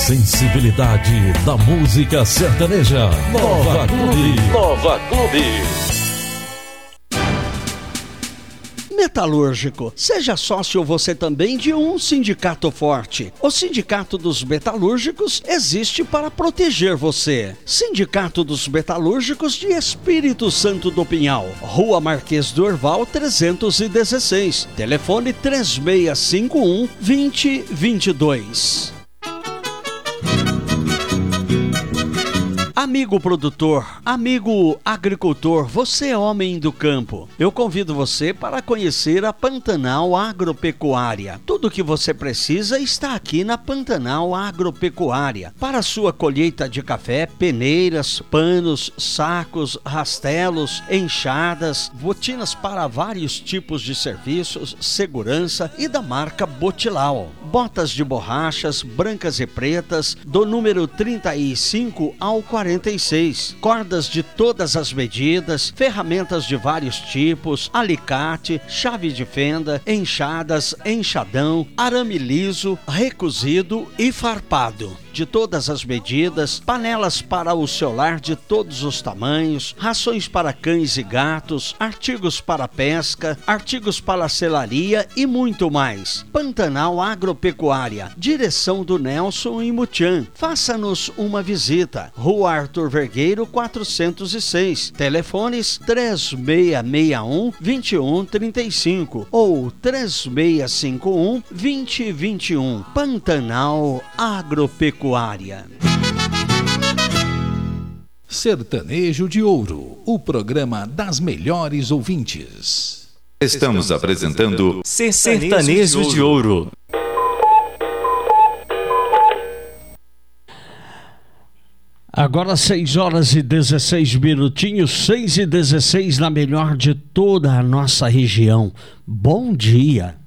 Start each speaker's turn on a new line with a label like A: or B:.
A: sensibilidade da música sertaneja. Nova Clube. Nova Clube.
B: Metalúrgico, seja sócio você também de um sindicato forte. O Sindicato dos Metalúrgicos existe para proteger você. Sindicato dos Metalúrgicos de Espírito Santo do Pinhal, Rua Marquês do Orval 316, telefone 3651-2022. Amigo produtor, amigo agricultor, você é homem do campo. Eu convido você para conhecer a Pantanal Agropecuária. Tudo o que você precisa está aqui na Pantanal Agropecuária. Para sua colheita de café, peneiras, panos, sacos, rastelos, enxadas, botinas para vários tipos de serviços, segurança e da marca Botilau. Botas de borrachas, brancas e pretas, do número 35 ao 46, cordas de todas as medidas, ferramentas de vários tipos, alicate, chave de fenda, enxadas, enxadão, arame liso, recozido e farpado. De todas as medidas, panelas para o seu lar de todos os tamanhos, rações para cães e gatos, artigos para pesca, artigos para selaria e muito mais. Pantanal Agropecuária, direção do Nelson e Mutian. Faça-nos uma visita. Rua Arthur Vergueiro 406, telefones 3661-2135 ou 3651-2021. Pantanal Agropecuária.
A: Sertanejo de Ouro, o programa das melhores ouvintes.
C: Estamos apresentando
D: Sertanejo de Ouro.
B: Agora 6 horas e 16 minutinhos, 6 e 16 na melhor de toda a nossa região. Bom dia!